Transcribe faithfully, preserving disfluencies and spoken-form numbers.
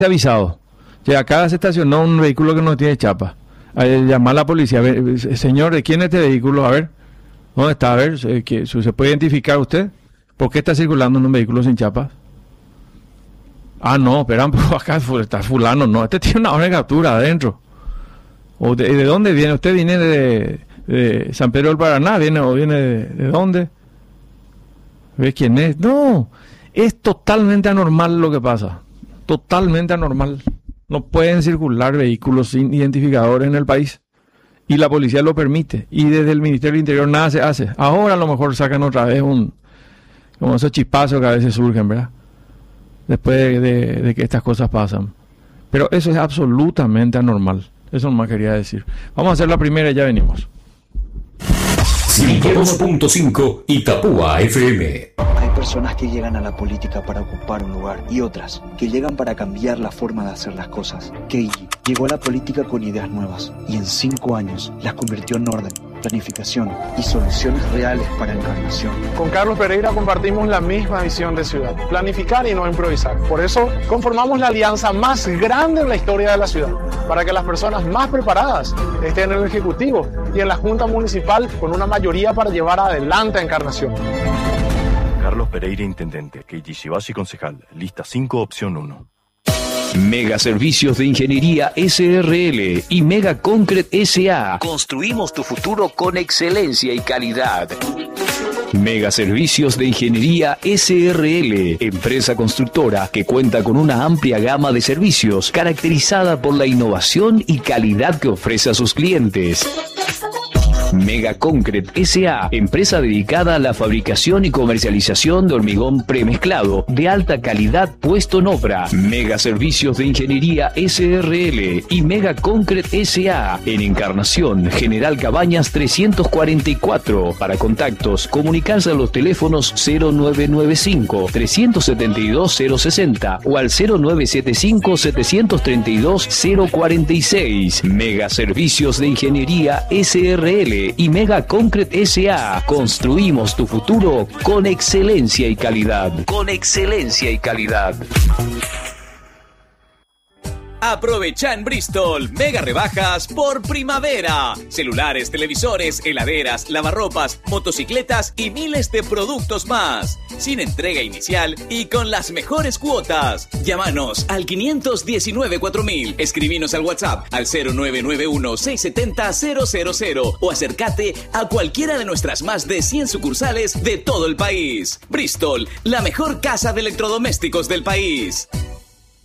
avisado. Que acá se estacionó un vehículo que no tiene chapa. Eh, llamar a la policía. A ver, señor, ¿de quién es este vehículo? A ver, ¿dónde está? A ver, ¿se, que, ¿se puede identificar usted? ¿Por qué está circulando en un vehículo sin chapa? Ah, no, esperan, acá está fulano. No, este tiene una orden de captura adentro. ¿O de, de dónde viene? ¿Usted viene de, de San Pedro del Paraná? ¿Viene o viene de, de dónde? ¿Ve quién es? No, es totalmente anormal lo que pasa. Totalmente anormal. No pueden circular vehículos sin identificadores en el país. Y la policía lo permite. Y desde el Ministerio del Interior nada se hace. Ahora a lo mejor sacan otra vez un... como esos chispazos que a veces surgen, ¿verdad? Después de, de, de que estas cosas pasan. Pero eso es absolutamente anormal. Eso nomás quería decir. Vamos a hacer la primera y ya venimos. ciento dos punto cinco Itapúa F M. Hay personas que llegan a la política para ocupar un lugar y otras que llegan para cambiar la forma de hacer las cosas. Keiji llegó a la política con ideas nuevas y en cinco años las convirtió en orden, planificación y soluciones reales para Encarnación. Con Carlos Pereira compartimos la misma visión de ciudad, planificar y no improvisar. Por eso conformamos la alianza más grande en la historia de la ciudad, para que las personas más preparadas estén en el Ejecutivo y en la Junta Municipal con una mayoría para llevar adelante a Encarnación. Carlos Pereira, intendente. Keiji Shibasi, concejal. Lista cinco, opción uno. Mega Servicios de Ingeniería S R L y Mega Concrete S A. Construimos tu futuro con excelencia y calidad. Mega Servicios de Ingeniería S R L, empresa constructora que cuenta con una amplia gama de servicios caracterizada por la innovación y calidad que ofrece a sus clientes. Mega Concrete S A, empresa dedicada a la fabricación y comercialización de hormigón premezclado de alta calidad puesto en obra. Mega Servicios de Ingeniería S R L y Mega Concrete S A en Encarnación, General Cabañas trescientos cuarenta y cuatro. Para contactos, comunicarse a los teléfonos cero nueve nueve cinco, tres siete dos, cero sesenta o al cero nueve siete cinco, siete tres dos, cero cuarenta y seis. Mega Servicios de Ingeniería S R L y Mega Concrete S A. Construimos tu futuro con excelencia y calidad. Con excelencia y calidad. Aprovecha en Bristol mega rebajas por primavera. Celulares, televisores, heladeras, lavarropas, motocicletas y miles de productos más. Sin entrega inicial y con las mejores cuotas. Llámanos al quinientos diecinueve cuatro mil. Escribinos al WhatsApp al cero nueve nueve uno, seis siete cero, cero cero cero o acércate a cualquiera de nuestras más de cien sucursales de todo el país. Bristol, la mejor casa de electrodomésticos del país.